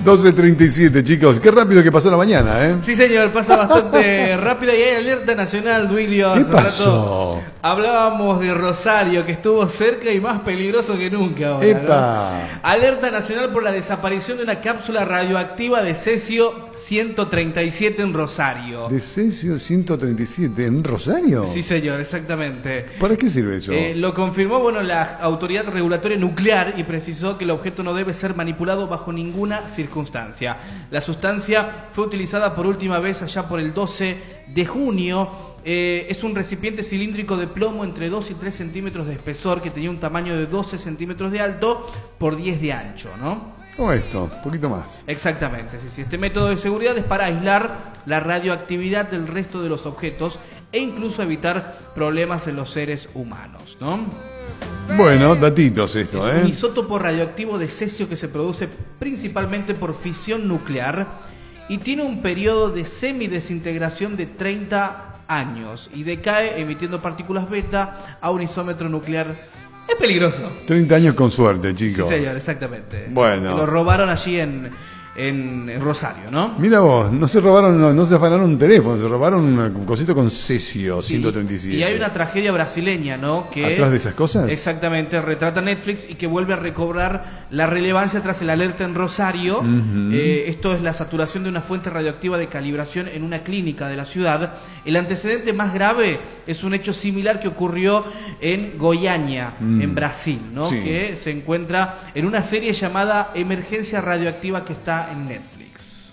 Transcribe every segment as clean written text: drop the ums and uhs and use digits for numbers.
12:37, chicos. Qué rápido que pasó la mañana, ¿eh? Sí, señor, pasa bastante rápida y hay alerta nacional, Duilio. ¿Qué pasó? Hablábamos de Rosario, que estuvo cerca y más peligroso que nunca ahora, ¡Epa! ¿no? Alerta nacional por la desaparición de una cápsula radioactiva de cesio 137 en Rosario. ¿De cesio 137 en Rosario? Sí, señor, exactamente. ¿Para qué sirve eso? Lo confirmó, la Autoridad Regulatoria Nuclear y precisó que el objeto no debe ser manipulado bajo ninguna circunstancia. La sustancia fue utilizada por última vez allá por el 12 de junio. Es un recipiente cilíndrico de plomo entre 2 y 3 centímetros de espesor que tenía un tamaño de 12 centímetros de alto por 10 de ancho, ¿no? Como esto, un poquito más. Exactamente, sí. Este método de seguridad es para aislar la radioactividad del resto de los objetos e incluso evitar problemas en los seres humanos, ¿no? Bueno, datitos esto, Es un isótopo radioactivo de cesio que se produce principalmente por fisión nuclear y tiene un periodo de semidesintegración de 30 años y decae emitiendo partículas beta a un isómetro nuclear. Es peligroso. 30 años con suerte, chicos. Sí, señor, exactamente. Bueno. Que lo robaron allí en Rosario, ¿no? Mira vos, no se afanaron un teléfono, se robaron un cosito con cesio 137. Y hay una tragedia brasileña, ¿no? Que ¿atrás de esas cosas? Exactamente, retrata Netflix y que vuelve a recobrar la relevancia tras el alerta en Rosario. Esto es la saturación de una fuente radioactiva de calibración en una clínica de la ciudad. El antecedente más grave es un hecho similar que ocurrió en Goiânia, en Brasil, ¿no? Sí. Que se encuentra en una serie llamada Emergencia Radioactiva que está en Netflix.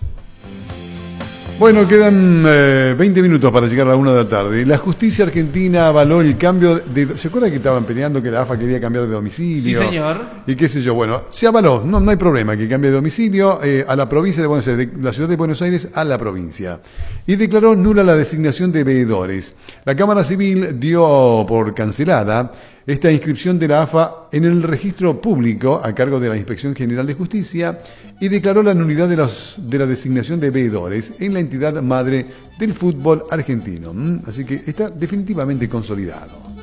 Bueno, quedan 20 minutos para llegar a la 1 de la tarde. La justicia argentina avaló el cambio de... ¿Se acuerdan que estaban peleando que la AFA quería cambiar de domicilio? Sí, señor. Y qué sé yo, bueno, se avaló, no hay problema que cambie de domicilio a la provincia de Buenos Aires, de la ciudad de Buenos Aires a la provincia. Y declaró nula la designación de veedores. La Cámara Civil dio por cancelada esta inscripción de la AFA en el registro público a cargo de la Inspección General de Justicia y declaró la nulidad de la designación de veedores en la entidad madre del fútbol argentino. Así que está definitivamente consolidado.